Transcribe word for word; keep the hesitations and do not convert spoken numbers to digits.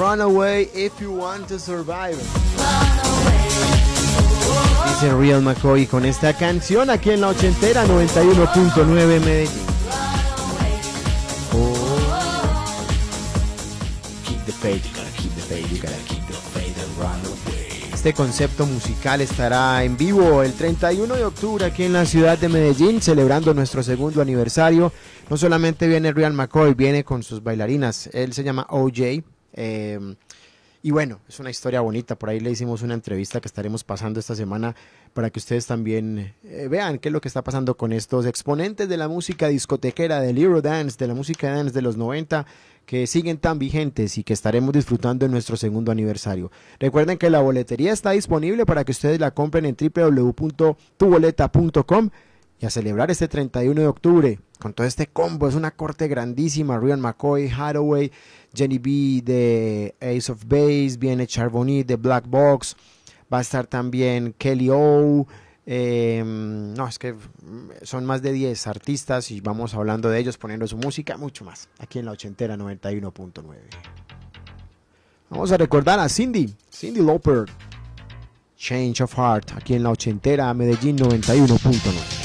Run away if you want to survive. Dice Real McCoy con esta canción aquí en la ochentera noventa y uno punto nueve Medellín. Oh. Keep the faith, you gotta keep the faith, you gotta keep the faith and run away. Este concepto musical estará en vivo el treinta y uno de octubre aquí en la ciudad de Medellín, celebrando nuestro segundo aniversario. No solamente viene Real McCoy, viene con sus bailarinas. Él se llama O J. Eh, y bueno, es una historia bonita. Por ahí le hicimos una entrevista que estaremos pasando esta semana para que ustedes también eh, vean qué es lo que está pasando con estos exponentes de la música discotequera, del Eurodance, de la música dance de los noventa, que siguen tan vigentes y que estaremos disfrutando en nuestro segundo aniversario. Recuerden que la boletería está disponible para que ustedes la compren en w w w punto tu boleta punto com y a celebrar este treinta y uno de octubre con todo este combo. Es una corte grandísima. Real McCoy, Hathaway, Jenny B de Ace of Base, viene Charbonnet de Black Box, va a estar también Kelly O. Eh, no, es que son más de diez artistas y vamos hablando de ellos, poniendo su música, mucho más, aquí en la ochentera noventa y uno punto nueve. Vamos a recordar a Cindy, Cindy Lauper, Change of Heart, aquí en la ochentera Medellín noventa y uno punto nueve.